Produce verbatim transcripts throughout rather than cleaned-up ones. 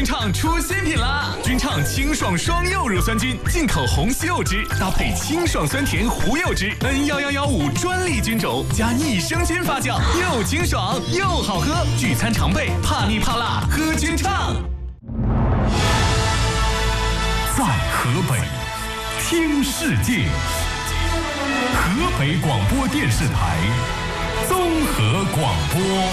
君畅出新品啦！君畅清爽双柚乳酸菌，进口红西柚汁搭配清爽酸甜胡柚汁 ，N 一一一五专利菌种加益生菌发酵，又清爽又好喝。聚餐常备，怕腻怕辣，喝君畅。 在河北，听世界。河北广播电视台综合广播。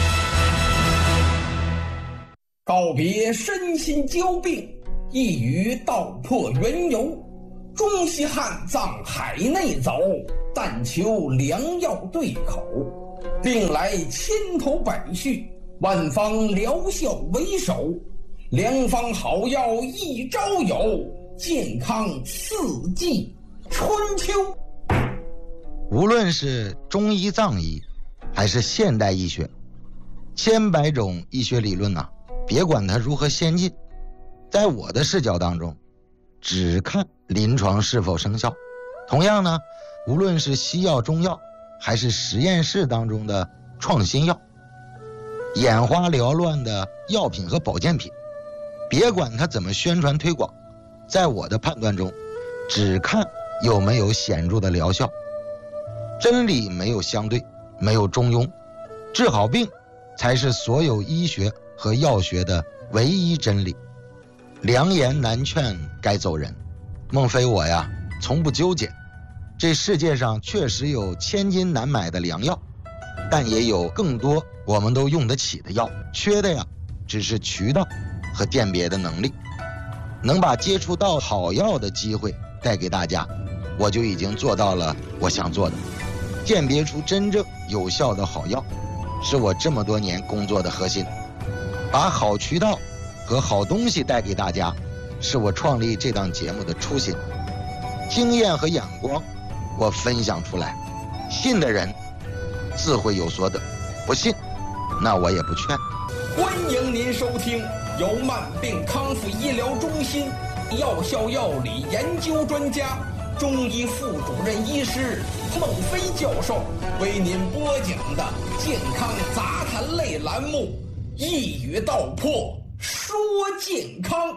告别身心交病，一语道破缘由。中西汉藏海内走，但求良药对口。病来千头百绪，万方疗效为首。良方好药一朝有，健康四季春秋。 无论是中医藏医还是现代医学，千百种医学理论啊，别管它如何先进，在我的视角当中只看临床是否生效。同样呢，无论是西药中药还是实验室当中的创新药，眼花缭乱的药品和保健品，别管它怎么宣传推广，在我的判断中只看有没有显著的疗效。真理没有相对，没有中庸，治好病才是所有医学和药学的唯一真理。良言难劝该走人，孟非我呀从不纠结。这世界上确实有千金难买的良药，但也有更多我们都用得起的药，缺的呀只是渠道和鉴别的能力。能把接触到好药的机会带给大家，我就已经做到了我想做的。鉴别出真正有效的好药，是我这么多年工作的核心。把好渠道和好东西带给大家，是我创立这档节目的初心。经验和眼光我分享出来，信的人自会有所得，不信那我也不劝。 欢迎您收听由慢病康复医疗中心药效药理研究专家、中医副主任医师孟非教授为您播讲的健康杂谈类栏目，一语道破说健康。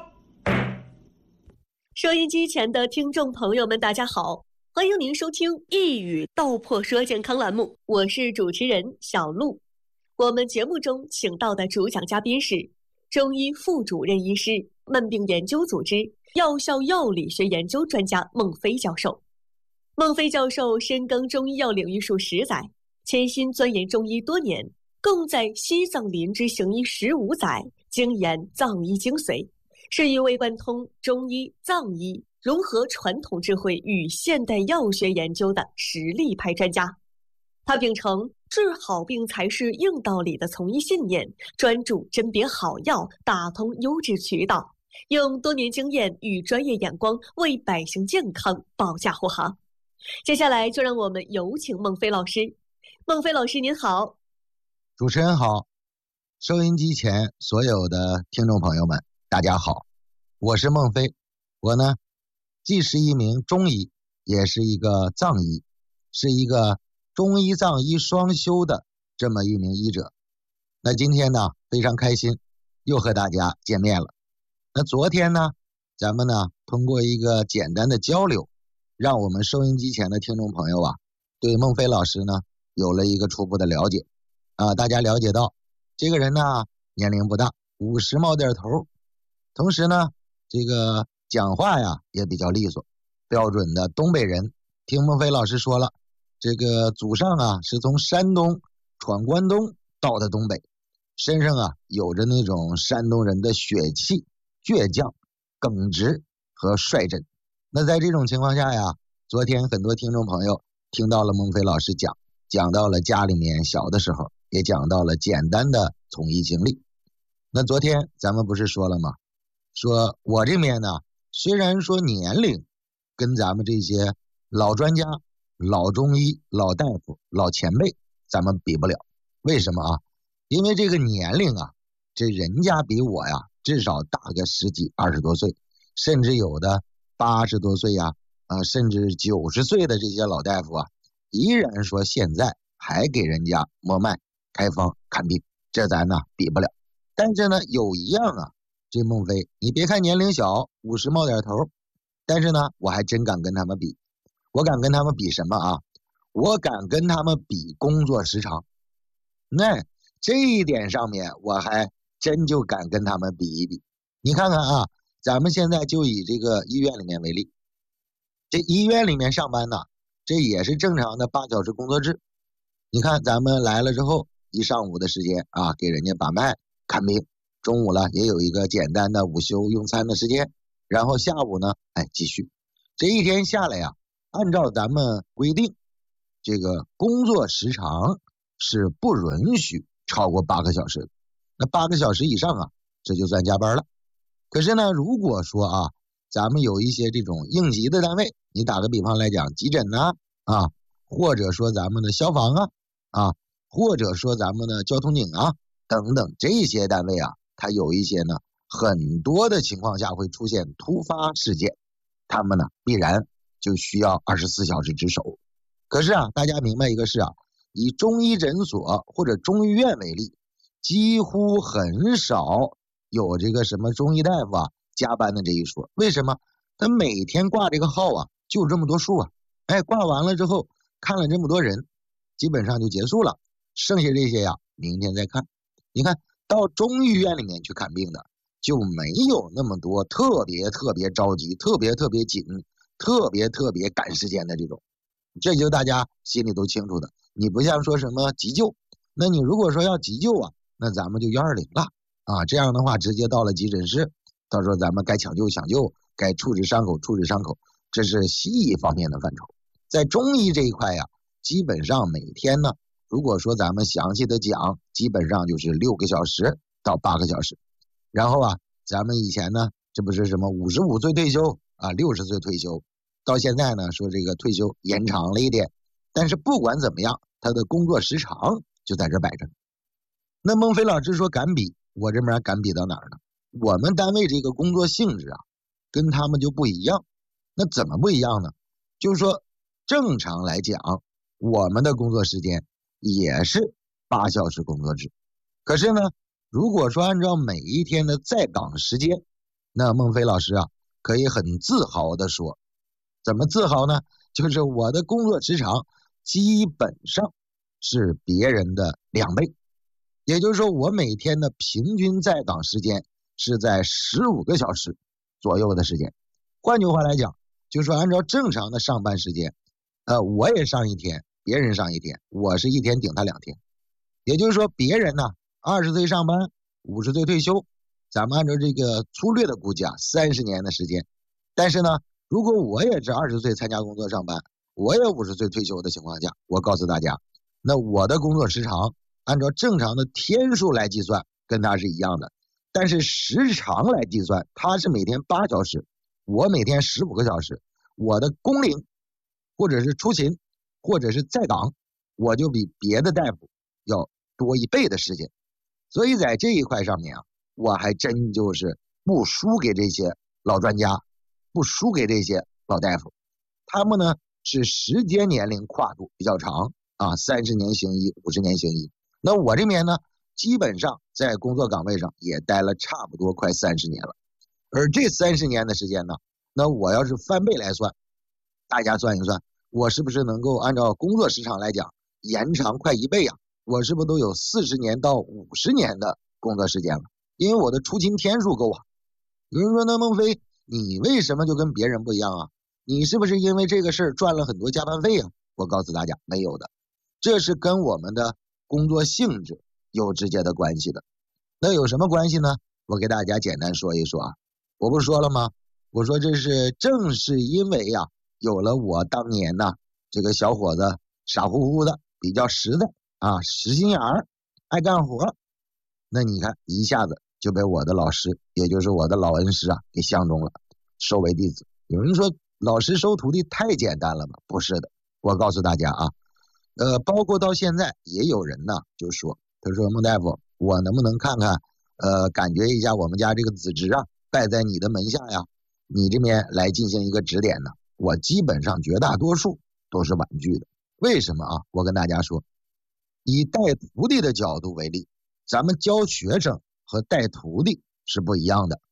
收音机前的听众朋友们大家好，欢迎您收听一语道破说健康栏目，我是主持人小璐。我们节目中请到的主讲嘉宾是中医副主任医师、慢病研究组织药效药理学研究专家孟非教授。孟非教授深耕中医药领域数十载，潜心钻研中医多年，更在西藏林之行医十五载，精研藏医精髓，是一位贯通中医、藏医，融合传统智慧与现代药学研究的实力派专家。他秉承治好病才是硬道理的从医信念，专注甄别好药，打通优质渠道，用多年经验与专业眼光为百姓健康保驾护航。接下来就让我们有请孟非老师。孟非老师您好。 主持人好，收音机前所有的听众朋友们大家好，我是孟非。我呢既是一名中医，也是一个藏医，是一个中医藏医双修的这么一名医者。那今天呢非常开心又和大家见面了。那昨天呢咱们呢通过一个简单的交流，让我们收音机前的听众朋友啊对孟非老师呢有了一个初步的了解啊。大家了解到这个人呢年龄不大，五十冒点头，同时呢这个讲话呀也比较利索，标准的东北人。听孟非老师说了，这个祖上啊是从山东闯关东到的东北，身上啊有着那种山东人的血气、倔强、耿直和率真。那在这种情况下呀，昨天很多听众朋友听到了孟非老师讲，讲到了家里面小的时候，也讲到了简单的从医经历。那昨天咱们不是说了吗？说我这边呢，虽然说年龄跟咱们这些老专家、老中医、老大夫、老前辈咱们比不了。为什么啊？因为这个年龄啊，这人家比我呀至少大个十几二十多岁，甚至有的八十多岁呀、啊，甚至九十岁的这些老大夫啊，依然说现在还给人家摸脉、开方、看病，这咱呢比不了。但是呢，有一样啊， 这孟非，你别看年龄小，五十冒点头，但是呢，我还真敢跟他们比。我敢跟他们比什么啊？我敢跟他们比工作时长。那这一点上面，我还真就敢跟他们比一比。你看看啊，咱们现在就以这个医院里面为例，这医院里面上班呢，这也是正常的八小时工作制。你看咱们来了之后，一上午的时间啊，给人家把脉看病，中午了也有一个简单的午休用餐的时间，然后下午呢，哎继续。这一天下来呀、啊，按照咱们规定，这个工作时长是不允许超过八个小时的。那八个小时以上啊，这就算加班了。可是呢，如果说啊，咱们有一些这种应急的单位，你打个比方来讲，急诊呐 啊, 啊，或者说咱们的消防啊啊，或者说咱们的交通警啊等等这些单位啊，它有一些呢，很多的情况下会出现突发事件，他们呢必然就需要二十四小时值守。可是啊，大家明白一个事啊，以中医诊所或者中医院为例，几乎很少有这个什么中医大夫啊加班的这一说。为什么？他每天挂这个号啊，就这么多数啊，哎，挂完了之后看了这么多人，基本上就结束了。剩下这些呀，明天再看。你看到中医院里面去看病的，就没有那么多特别特别着急、特别特别紧、特别特别赶时间的这种。这就大家心里都清楚的。你不像说什么急救，那你如果说要急救啊，那咱们就一二零了啊。这样的话，直接到了急诊室，到时候咱们该抢救抢救，该处置伤口处置伤口，这是西医方面的范畴。在中医这一块呀、啊，基本上每天呢，如果说咱们详细的讲，基本上就是六个小时到八个小时。然后啊，咱们以前呢，这不是什么五十五岁退休啊，六十岁退休，到现在呢，说这个退休延长了一点，但是不管怎么样，他的工作时长就在这摆着。那孟非老师说敢比，我这边敢比到哪儿呢？我们单位这个工作性质啊，跟他们就不一样。那怎么不一样呢？就是说，正常来讲，我们的工作时间也是八小时工作制。可是呢，如果说按照每一天的在岗时间，那孟非老师啊，可以很自豪的说，怎么自豪呢？就是我的工作时长基本上是别人的两倍。也就是说，我每天的平均在岗时间是在十五个小时左右的时间。换句话来讲，就是说按照正常的上班时间，呃，我也上一天，别人上一天，我是一天顶他两天。也就是说，别人呢二十岁上班，五十岁退休，咱们按照这个粗略的估计啊，三十年的时间。但是呢，如果我也是二十岁参加工作上班，我也五十岁退休的情况下，我告诉大家，那我的工作时长按照正常的天数来计算，跟他是一样的。但是时长来计算，他是每天八小时，我每天十五个小时，我的工龄或者是出勤或者是在岗，我就比别的大夫要多一倍的时间。所以在这一块上面啊，我还真就是不输给这些老专家，不输给这些老大夫。他们呢是时间年龄跨度比较长啊，三十年行医，五十年行医。那我这边呢，基本上在工作岗位上也待了差不多快三十年了。而这三十年的时间呢，那我要是翻倍来算，大家算一算，我是不是能够按照工作时长来讲延长快一倍啊？我是不是都有四十年到五十年的工作时间了？因为我的出勤天数够啊。有人说，那孟非，你为什么就跟别人不一样啊？你是不是因为这个事儿赚了很多加班费啊？我告诉大家，没有的，这是跟我们的工作性质有直接的关系的。那有什么关系呢？我给大家简单说一说啊。我不说了吗？我说这是正是因为呀、啊，有了我当年呐、啊，这个小伙子傻乎乎的，比较实在啊，实心眼儿，爱干活。那你看一下子就被我的老师，也就是我的老恩师啊，给相中了，收为弟子。有人说老师收徒弟太简单了吧？不是的，我告诉大家啊，呃，包括到现在也有人呢，就说，他说孟大夫，我能不能看看，呃，感觉一下我们家这个子侄啊，拜在你的门下呀，你这边来进行一个指点呢？我基本上绝大多数都是婉拒的。为什么啊？我跟大家说，以带徒弟的角度为例，咱们教学生和带徒弟是不一样的。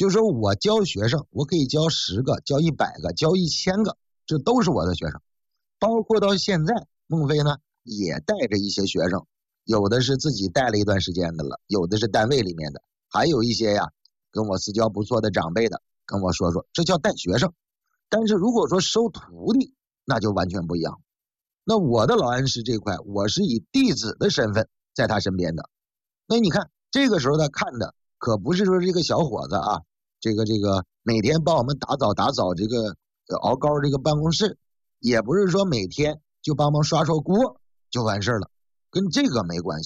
就是说我教学生，我可以教十个，教一百个，教一千个，这都是我的学生。包括到现在，孟非呢也带着一些学生，有的是自己带了一段时间的了，有的是单位里面的，还有一些呀跟我私交不错的长辈的，跟我说说，这叫带学生。但是如果说收徒弟，那就完全不一样。那我的老恩师这块，我是以弟子的身份在他身边的。那你看这个时候他看的可不是说这个小伙子啊，这个这个每天帮我们打扫打扫这个熬膏这个办公室，也不是说每天就帮忙刷刷锅就完事了，跟这个没关系。